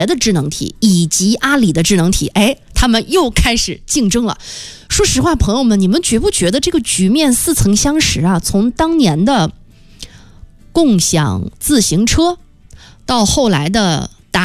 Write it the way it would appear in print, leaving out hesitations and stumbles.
的智能体以及阿里的智能体，他们又开始竞争了。说实话，朋友们，你们觉不觉得这个局面似曾相识啊？从当年的共享自行车，到后来的